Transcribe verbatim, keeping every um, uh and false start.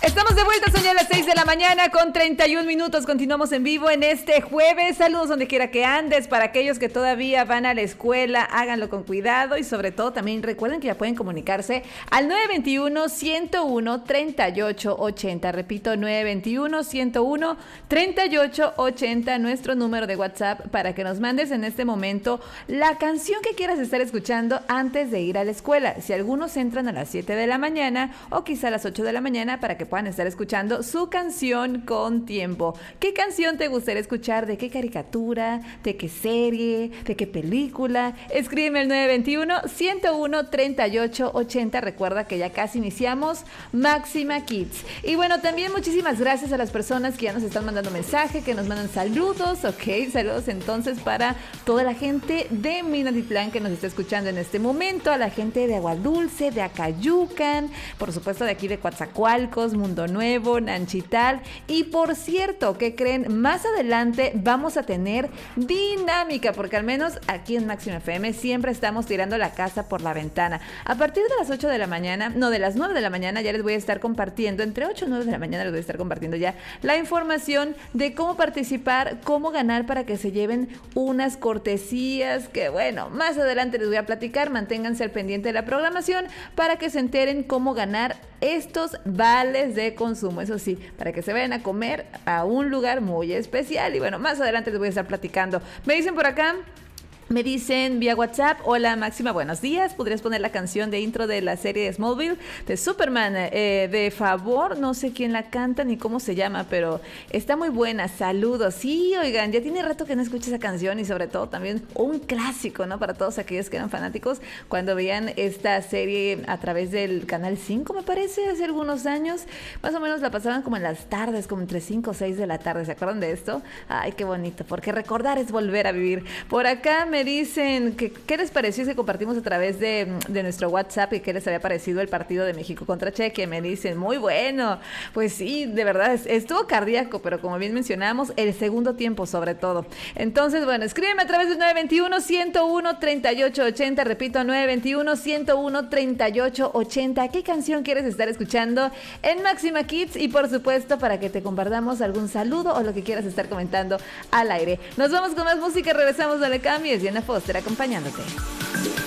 Estamos de vuelta, son ya las seis de la mañana con treinta y un minutos. Continuamos en vivo en este jueves. Saludos donde quiera que andes. Para aquellos que todavía van a la escuela, háganlo con cuidado y sobre todo también recuerden que ya pueden comunicarse al nueve veintiuno, ciento uno, treinta y ocho ochenta. Repito, nueve veintiuno, ciento uno, treinta y ocho ochenta, nuestro número de WhatsApp para que nos mandes en este momento la canción que quieras estar escuchando antes de ir a la escuela. Si algunos entran a las siete de la mañana o quizá a las ocho de la mañana para que puedan estar escuchando su canción con tiempo. ¿Qué canción te gustaría escuchar? ¿De qué caricatura? ¿De qué serie? ¿De qué película? Escríbeme al nueve veintiuno, ciento uno, treinta y ocho ochenta. Recuerda que ya casi iniciamos Máxima Kids. Y bueno, también muchísimas gracias a las personas que ya nos están mandando mensaje, que nos mandan saludos. Ok, saludos entonces para toda la gente de Minatitlán que nos está escuchando en este momento, a la gente de Aguadulce, de Acayucan, por supuesto de aquí de Coatzacoalcos, Mundo Nuevo, Nanchital. Y por cierto, ¿qué creen? Más adelante vamos a tener dinámica, porque al menos aquí en Máxima F M siempre estamos tirando la casa por la ventana. A partir de las ocho de la mañana, no, de las nueve de la mañana ya les voy a estar compartiendo, entre ocho y nueve de la mañana les voy a estar compartiendo ya la información de cómo participar, cómo ganar para que se lleven unas cortesías que, bueno, más adelante les voy a platicar. Manténganse al pendiente de la programación para que se enteren cómo ganar estos vales de consumo. Eso sí, para que se vayan a comer a un lugar muy especial. Y bueno, más adelante les voy a estar platicando. Me dicen por acá, me dicen vía WhatsApp: hola Máxima, buenos días. ¿Podrías poner la canción de intro de la serie de Smallville de Superman? Eh, de favor, no sé quién la canta ni cómo se llama, pero está muy buena. Saludos. Sí, oigan, ya tiene rato que no escucho esa canción y sobre todo también un clásico, ¿no? Para todos aquellos que eran fanáticos cuando veían esta serie a través del Canal cinco, me parece, hace algunos años. Más o menos la pasaban como en las tardes, como entre cinco o seis de la tarde. ¿Se acuerdan de esto? Ay, qué bonito, porque recordar es volver a vivir. Por acá me dicen que qué les pareció si compartimos a través de, de nuestro WhatsApp y qué les había parecido el partido de México contra Chequia. Me dicen, muy bueno. Pues sí, de verdad, estuvo cardíaco, pero como bien mencionamos, el segundo tiempo sobre todo. Entonces, bueno, escríbeme a través del nueve veintiuno, ciento uno, treinta y ocho ochenta. Repito, nueve veintiuno, ciento uno, treinta y ocho ochenta. ¿Qué canción quieres estar escuchando en Máxima Kids? Y por supuesto, para que te compartamos algún saludo o lo que quieras estar comentando al aire. Nos vamos con más música, regresamos, no le cambies. Diana Foster acompañándote.